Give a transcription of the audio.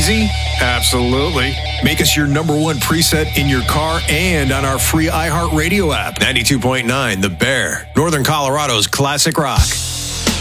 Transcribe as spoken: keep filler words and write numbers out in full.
easy? Absolutely. Make us your number one preset in your car and on our free iHeartRadio app. ninety-two point nine The Bear, Northern Colorado's classic rock.